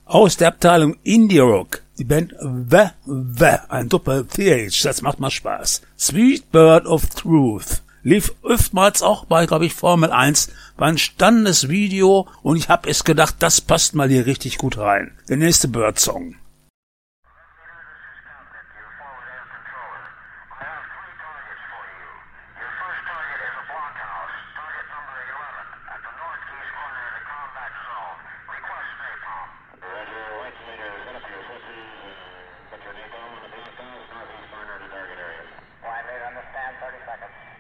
Aus der Abteilung Indie Rock, die Band The, ein Doppel-TH, das macht mal Spaß. Sweet Bird of Truth. Lief oftmals auch bei, glaube ich, Formel 1, war ein spannendes Video und ich habe es gedacht, das passt mal hier richtig gut rein. Der nächste Bird-Song. Understand, 30 seconds.